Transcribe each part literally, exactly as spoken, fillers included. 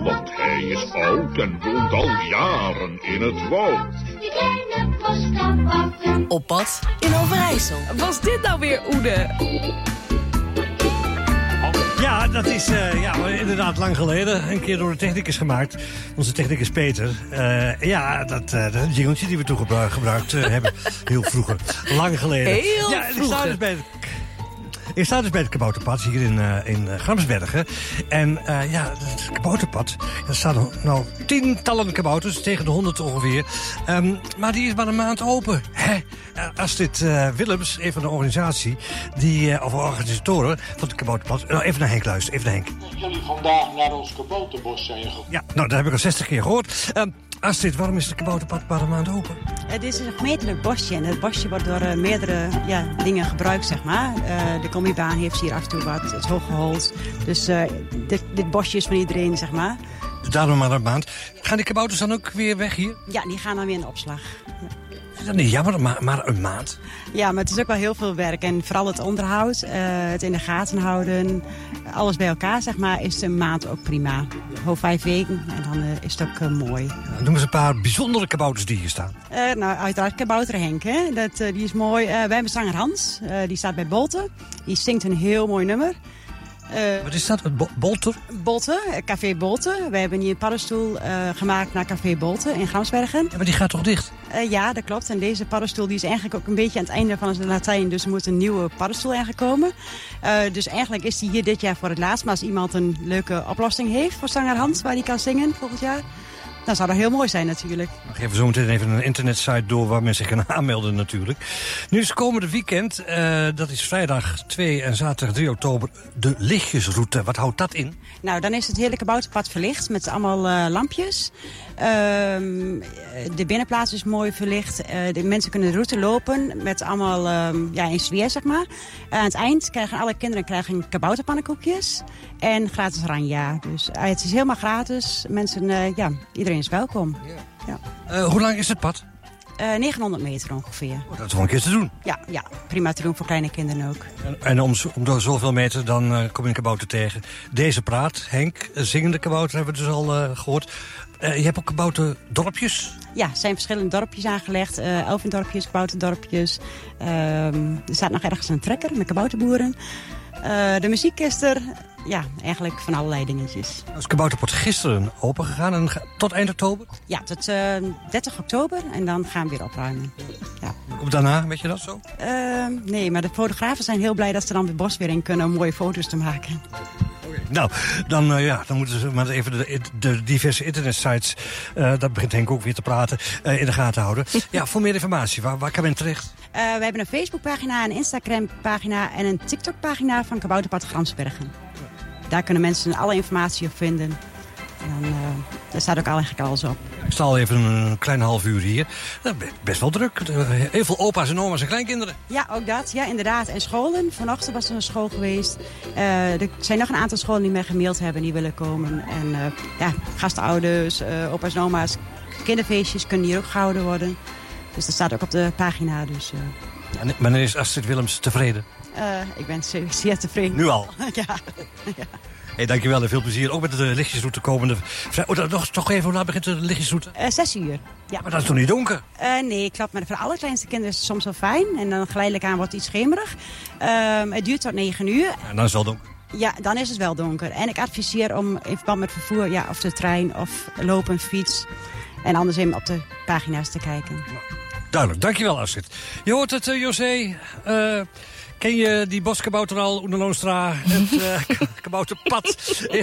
wel, want hij is oud en woont al jaren in het woud. De kleine boskabouter. Op pad in Overijssel. Was dit nou weer Oede? Ja, dat is uh, ja, inderdaad lang geleden. Een keer door de technicus gemaakt. Onze technicus Peter. Uh, ja, dat, uh, dat is een jingeltje die we toen gebru- gebruikt uh, hebben. Heel vroeger. Lang geleden. Heel ja, vroeger. Ik sta dus bij het, ik sta dus bij het kabouterpad hier in, uh, in uh, Gramsbergen. En uh, ja, het kabouterpad. Er staan nou tientallen kabouters, tegen de honderd ongeveer. Um, maar die is maar een maand open. Hè? Uh, Astrid uh, Willems, een van de organisatie, die, uh, of organisatoren van het kabouterpad. Nou, even naar Henk luisteren, even naar Henk. Dat jullie vandaag naar ons kabouterbos zijn gegaan. Ja, nou, dat heb ik al zestig keer gehoord. Um, Astrid, waarom is het kabouterpad maar een maand open? Het is een gemeentelijk bosje en het bosje wordt door uh, meerdere ja, dingen gebruikt, zeg maar. Uh, de combibaan heeft hier af en toe wat, het is hooggeholst. Dus uh, dit, dit bosje is van iedereen, zeg maar. Dus daarom maar een maand. Gaan die kabouters dan ook weer weg hier? Ja, die gaan dan weer in de opslag. Ja. Is dat niet jammer, maar, maar een maand? Ja, maar het is ook wel heel veel werk. En vooral het onderhoud, uh, het in de gaten houden, alles bij elkaar, zeg maar, is een maand ook prima. Gewoon vijf weken en dan uh, is het ook uh, mooi. Nou, noem eens een paar bijzondere kabouters die hier staan. Uh, nou, uiteraard kabouter Henk, hè. Dat, uh, die is mooi. Uh, wij hebben zanger Hans, uh, die staat bij Bolten. Die zingt een heel mooi nummer. Uh, Wat is dat? Bo- Bolter? Bolten, Café Bolten. We hebben hier een paddenstoel uh, gemaakt naar Café Bolten in Gramsbergen. Ja, maar die gaat toch dicht? Uh, ja, dat klopt. En deze paddenstoel die is eigenlijk ook een beetje aan het einde van het Latijn. Dus er moet een nieuwe paddenstoel eigenlijk komen. Uh, dus eigenlijk is die hier dit jaar voor het laatst. Maar als iemand een leuke oplossing heeft voor zanger Hans, waar hij kan zingen volgend jaar, dan zou dat heel mooi zijn natuurlijk. We geven zo meteen even een internetsite door waar mensen zich kunnen aanmelden natuurlijk. Nu is komende weekend, uh, dat is vrijdag twee en zaterdag drie oktober, de lichtjesroute. Wat houdt dat in? Nou, dan is het hele kabouterpad verlicht met allemaal uh, lampjes. Uh, de binnenplaats is mooi verlicht. Uh, de mensen kunnen de route lopen met allemaal um, ja, in sfeer, zeg maar. Uh, aan het eind krijgen alle kinderen krijgen kabouterpannenkoekjes en gratis ranja. Dus uh, het is helemaal gratis. Mensen, uh, ja, iedereen is welkom. Ja. Ja. Uh, hoe lang is het pad? Uh, negenhonderd meter ongeveer. Oh, dat is wel een keer te doen. Ja, ja, prima te doen voor kleine kinderen ook. En, en om, om door zoveel meter dan uh, kom je een kabouter tegen. Deze praat, Henk, zingende kabouter hebben we dus al uh, gehoord. Uh, je hebt ook kabouterdorpjes? Ja, er zijn verschillende dorpjes aangelegd. Uh, elfendorpjes, kabouterdorpjes. Uh, er staat nog ergens een trekker met kabouterboeren. Uh, de muziek is er. Ja, eigenlijk van allerlei dingetjes. Het kabouterpad gisteren open gegaan en ga, tot eind oktober? Ja, tot uh, dertig oktober en dan gaan we weer opruimen. Ja. Op daarna, weet je dat zo? Uh, nee, maar de fotografen zijn heel blij dat ze dan het bos weer in kunnen om mooie foto's te maken. Nou, dan, uh, ja, dan moeten ze maar even de, de diverse internetsites, uh, dat begint Henk ook weer te praten, uh, in de gaten houden. Ja, voor meer informatie, waar, waar kan men terecht? Uh, we hebben een Facebookpagina, een Instagram-pagina en een TikTok-pagina van Kabouterpad Gramsbergen. Daar kunnen mensen alle informatie op vinden. En, uh, daar staat ook eigenlijk alles op. Ik sta al even een klein half uur hier. Best wel druk. Heel veel opa's en oma's en kleinkinderen. Ja, ook dat. Ja, inderdaad. En scholen. Vanochtend was er een school geweest. Uh, er zijn nog een aantal scholen die mij gemaild hebben die willen komen. En uh, ja, gastouders, uh, opa's en oma's, kinderfeestjes kunnen hier ook gehouden worden. Dus dat staat ook op de pagina. Dus, uh, ja. En wanneer is Astrid Willems tevreden? Uh, ik ben zeer, zeer tevreden. Nu al? ja. ja. Hey, dankjewel en veel plezier. Ook met de lichtjesroute komende... Oh, nog, toch even, hoe laat begint de lichtjesroute? Uh, zes uur, ja. Maar dat is toch niet donker? Uh, nee, klopt. Maar voor de allerkleinste kinderen is het soms wel fijn. En dan geleidelijk aan wordt het iets schemerig. Uh, het duurt tot negen uur. Ja, dan is het wel donker. Ja, dan is het wel donker. En ik adviseer om in verband met vervoer, ja, of de trein of lopen, fiets. En anders even op de pagina's te kijken. Duidelijk, dankjewel Astrid. Je hoort het, uh, José. Uh, ken je die boskabouter al, Oeneloonstra, het uh, kabouterpad?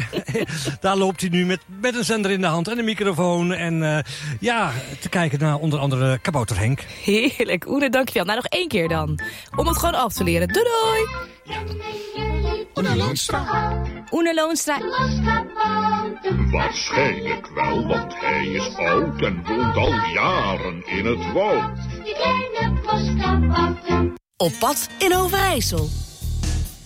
Daar loopt hij nu met, met een zender in de hand en een microfoon. En uh, ja, te kijken naar onder andere kabouter Henk. Heerlijk, Oene, dankjewel. Nou, nog één keer dan. Om het gewoon af te leren. Doei doei! Oeneloonstra. Oeneloonstra. Waarschijnlijk wel, want hij is oud en woont al jaren in het woud. De kleine boskabouter. Op pad in Overijssel.